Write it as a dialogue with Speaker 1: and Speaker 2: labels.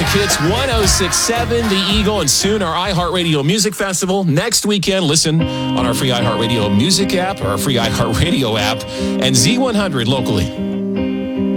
Speaker 1: Hits 106.7, The Eagle, and soon our iHeartRadio Music Festival. Next weekend, listen on our free iHeartRadio Music app or our free iHeartRadio app and Z100 locally.